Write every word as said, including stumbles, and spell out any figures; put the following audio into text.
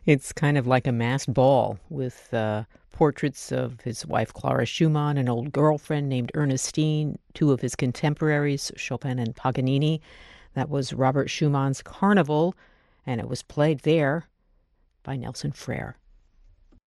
It's kind of like a masked ball with uh, portraits of his wife Clara Schumann, an old girlfriend named Ernestine, two of his contemporaries, Chopin and Paganini. That was Robert Schumann's Carnival, and it was played there by Nelson Frere.